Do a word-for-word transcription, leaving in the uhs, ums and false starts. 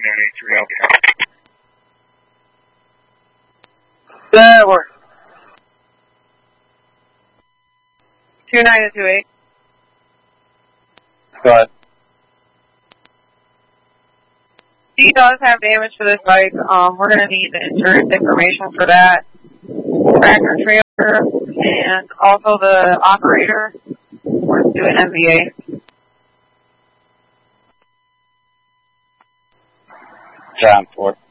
nine eight three, I'll be happy. That works. two nine two eight. Go ahead. He does have damage to this bike. Um, we're going to need the insurance information for that. Tractor trailer and also the operator. We're doing M V A. John Ford.